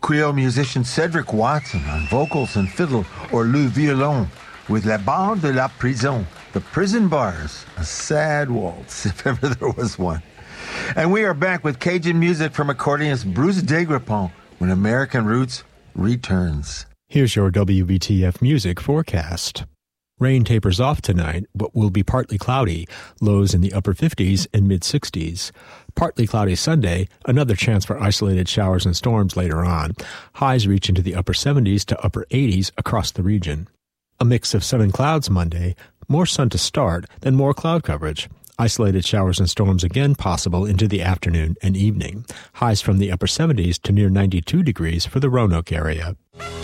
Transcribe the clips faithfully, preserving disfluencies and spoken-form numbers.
Creole musician Cedric Watson on vocals and fiddle, or Le Violon with La Bande de la Prison, the prison bars, a sad waltz, if ever there was one. And we are back with Cajun music from accordionist Bruce Degrepont when American Roots returns. Here's your W B T F music forecast. Rain tapers off tonight, but will be partly cloudy, lows in the upper fifties and mid-sixties. Partly cloudy Sunday, another chance for isolated showers and storms later on. Highs reach into the upper seventies to upper eighties across the region. A mix of sun and clouds Monday, more sun to start, then more cloud coverage. Isolated showers and storms again possible into the afternoon and evening. Highs from the upper seventies to near ninety-two degrees for the Roanoke area.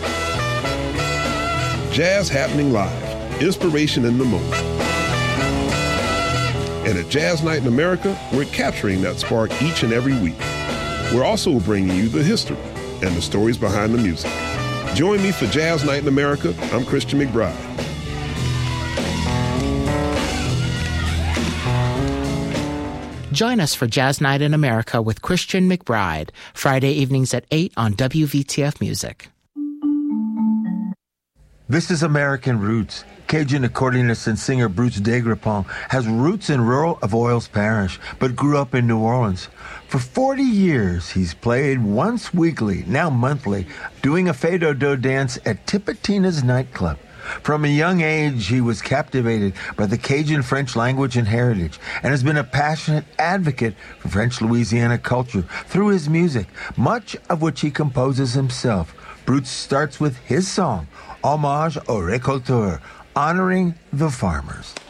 Jazz happening live. Inspiration in the moment. And at Jazz Night in America, we're capturing that spark each and every week. We're also bringing you the history and the stories behind the music. Join me for Jazz Night in America. I'm Christian McBride. Join us for Jazz Night in America with Christian McBride, Friday evenings at eight on W V T F Music. This is American Roots. Cajun accordionist and singer Bruce Degrepont has roots in rural Avoyelles Parish, but grew up in New Orleans. For forty years, he's played once weekly, now monthly, doing a fado-do dance at Tipitina's nightclub. From a young age, he was captivated by the Cajun French language and heritage, and has been a passionate advocate for French Louisiana culture through his music, much of which he composes himself. Bruce starts with his song, Hommage aux Récolteurs, honoring the farmers.